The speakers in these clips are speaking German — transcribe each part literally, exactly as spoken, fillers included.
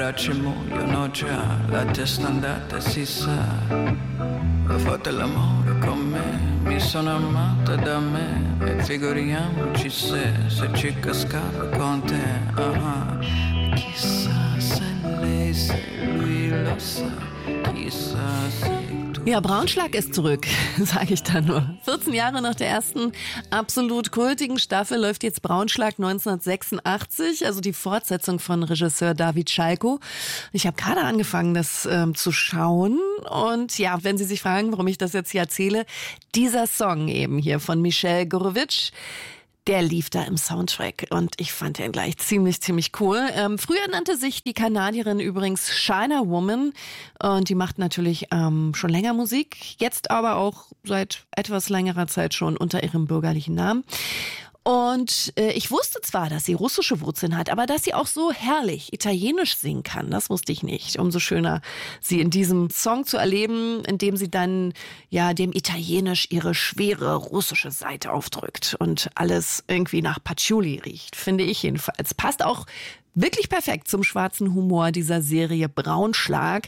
abbracci muoiono già, la testa andata si sa. Fate l'amore con me, mi sono amata da me, e figuriamoci se, se ci cascava con te. Uh-huh. Chissà se lei, se lui lo sa, chissà se... Ja, Braunschlag ist zurück, sage ich da nur. vierzehn Jahre nach der ersten absolut kultigen Staffel läuft jetzt Braunschlag neunzehnhundertsechsundachtzig, also die Fortsetzung von Regisseur David Schalko. Ich habe gerade angefangen, das ähm, zu schauen. Und ja, wenn Sie sich fragen, warum ich das jetzt hier erzähle, dieser Song eben hier von Michel Gurewitsch, der lief da im Soundtrack und ich fand den gleich ziemlich, ziemlich cool. Ähm, früher nannte sich die Kanadierin übrigens China Woman und die macht natürlich ähm, schon länger Musik, jetzt aber auch seit etwas längerer Zeit schon unter ihrem bürgerlichen Namen. Und äh, ich wusste zwar, dass sie russische Wurzeln hat, aber dass sie auch so herrlich italienisch singen kann, das wusste ich nicht. Umso schöner, sie in diesem Song zu erleben, in dem sie dann ja dem Italienisch ihre schwere russische Seite aufdrückt und alles irgendwie nach Patchouli riecht, finde ich jedenfalls. Passt auch wirklich perfekt zum schwarzen Humor dieser Serie Braunschlag.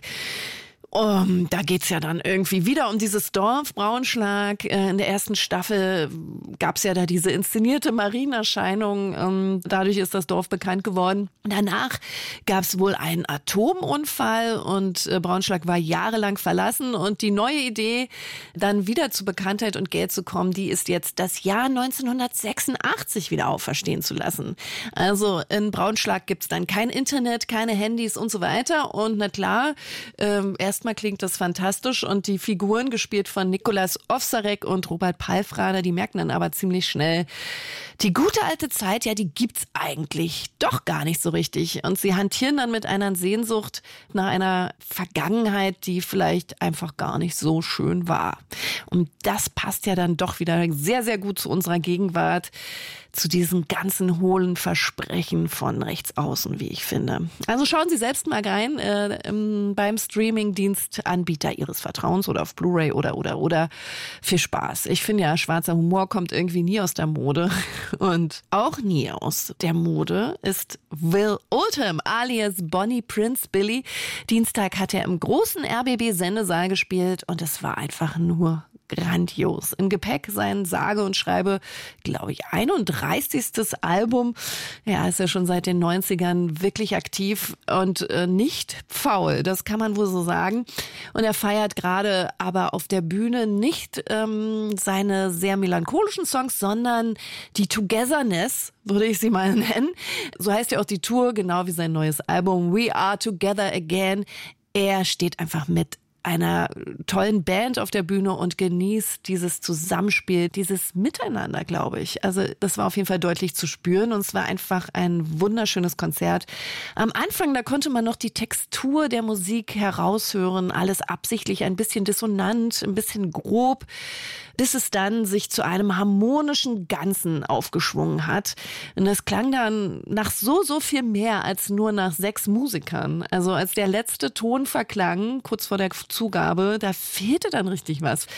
Um, da geht's ja dann irgendwie wieder um dieses Dorf Braunschlag. In der ersten Staffel gab's ja da diese inszenierte Marienerscheinung. Um, dadurch ist das Dorf bekannt geworden. Danach gab's wohl einen Atomunfall und äh, Braunschlag war jahrelang verlassen. Und die neue Idee, dann wieder zu Bekanntheit und Geld zu kommen, die ist jetzt das Jahr neunzehnhundertsechsundachtzig wieder auferstehen zu lassen. Also in Braunschlag gibt's dann kein Internet, keine Handys und so weiter. Und na klar, ähm, erst Erstmal klingt das fantastisch und die Figuren, gespielt von Nikolas Ovsarek und Robert Palfrader, die merken dann aber ziemlich schnell, die gute alte Zeit, ja, die gibt's eigentlich doch gar nicht so richtig. Und sie hantieren dann mit einer Sehnsucht nach einer Vergangenheit, die vielleicht einfach gar nicht so schön war. Und das passt ja dann doch wieder sehr, sehr gut zu unserer Gegenwart, zu diesen ganzen hohlen Versprechen von rechts außen, wie ich finde. Also schauen Sie selbst mal rein äh, im, beim Streamingdienstanbieter Ihres Vertrauens oder auf Blu-ray oder, oder, oder. Viel Spaß. Ich finde ja, schwarzer Humor kommt irgendwie nie aus der Mode. Und auch nie aus der Mode ist Will Oldham alias Bonnie Prince Billy. Dienstag hat er im großen R B B-Sendesaal gespielt und es war einfach nur grandios. Im Gepäck sein sage und schreibe, glaube ich, einunddreißigstes Album. Ja, ist ja schon seit den neunzigern wirklich aktiv und äh, nicht faul. Das kann man wohl so sagen. Und er feiert gerade aber auf der Bühne nicht ähm, seine sehr melancholischen Songs, sondern die Togetherness, würde ich sie mal nennen. So heißt ja auch die Tour, genau wie sein neues Album We Are Together Again. Er steht einfach mit einer tollen Band auf der Bühne und genießt dieses Zusammenspiel, dieses Miteinander, glaube ich. Also das war auf jeden Fall deutlich zu spüren und es war einfach ein wunderschönes Konzert. Am Anfang, da konnte man noch die Textur der Musik heraushören, alles absichtlich ein bisschen dissonant, ein bisschen grob, bis es dann sich zu einem harmonischen Ganzen aufgeschwungen hat. Und das klang dann nach so, so viel mehr als nur nach sechs Musikern. Also als der letzte Ton verklang, kurz vor der Zugabe, da fehlte dann richtig was.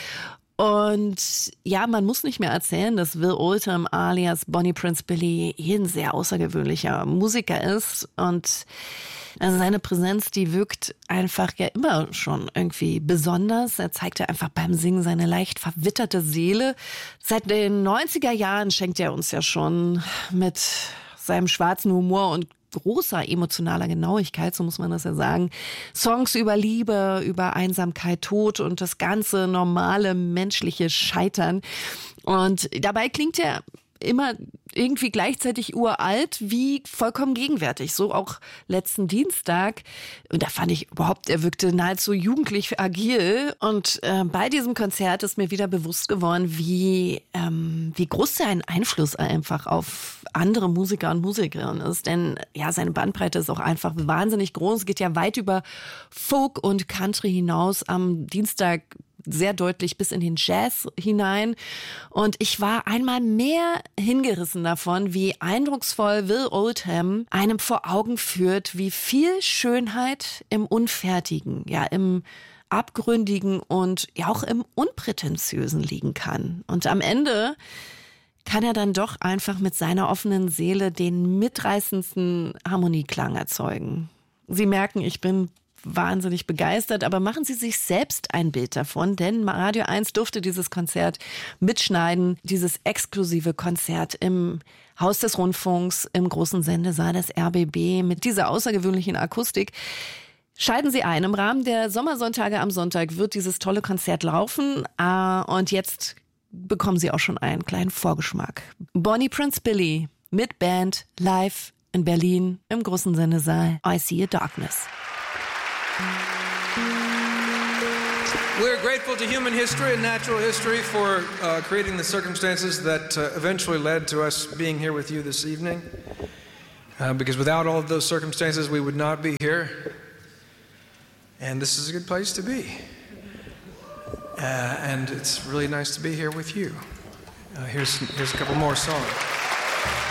Und ja, man muss nicht mehr erzählen, dass Will Oldham alias Bonnie Prince Billy ein sehr außergewöhnlicher Musiker ist. Und also seine Präsenz, die wirkt einfach ja immer schon irgendwie besonders. Er zeigt ja einfach beim Singen seine leicht verwitterte Seele. Seit den neunziger Jahren schenkt er uns ja schon mit seinem schwarzen Humor und großer emotionaler Genauigkeit, so muss man das ja sagen, Songs über Liebe, über Einsamkeit, Tod und das ganze normale menschliche Scheitern. Und dabei klingt er immer irgendwie gleichzeitig uralt wie vollkommen gegenwärtig. So auch letzten Dienstag. Und da fand ich überhaupt, er wirkte nahezu jugendlich agil. Und äh, bei diesem Konzert ist mir wieder bewusst geworden, wie, ähm, wie groß sein Einfluss einfach auf andere Musiker und Musikerinnen ist. Denn ja, seine Bandbreite ist auch einfach wahnsinnig groß. Es geht ja weit über Folk und Country hinaus. Am Dienstag sehr deutlich bis in den Jazz hinein. Und ich war einmal mehr hingerissen davon, wie eindrucksvoll Will Oldham einem vor Augen führt, wie viel Schönheit im Unfertigen, ja, im Abgründigen und ja auch im Unprätentiösen liegen kann. Und am Ende kann er dann doch einfach mit seiner offenen Seele den mitreißendsten Harmonieklang erzeugen. Sie merken, ich bin wahnsinnig begeistert, aber machen Sie sich selbst ein Bild davon, denn Radio eins durfte dieses Konzert mitschneiden, dieses exklusive Konzert im Haus des Rundfunks, im großen Sendesaal des R B B mit dieser außergewöhnlichen Akustik. Schalten Sie ein. Im Rahmen der Sommersonntage am Sonntag wird dieses tolle Konzert laufen und jetzt bekommen Sie auch schon einen kleinen Vorgeschmack. Bonnie Prince Billy mit Band live in Berlin im großen Sendesaal I See a Darkness. We're grateful to human history and natural history for uh, creating the circumstances that uh, eventually led to us being here with you this evening. Uh, because without all of those circumstances, we would not be here. And this is a good place to be. Uh, and it's really nice to be here with you. Uh, here's, here's a couple more songs.